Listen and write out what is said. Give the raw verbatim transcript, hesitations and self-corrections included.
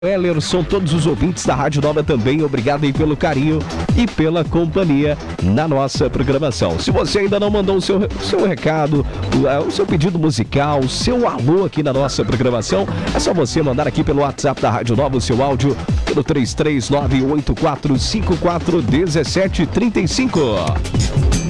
Ellerson, todos os ouvintes da Rádio Nova também, obrigado aí pelo carinho e pela companhia na nossa programação. Se você ainda não mandou o seu, o seu recado, o, o seu pedido musical, o seu alô aqui na nossa programação, é só você mandar aqui pelo WhatsApp da Rádio Nova o seu áudio pelo três três nove oito quatro cinco quatro um sete três cinco.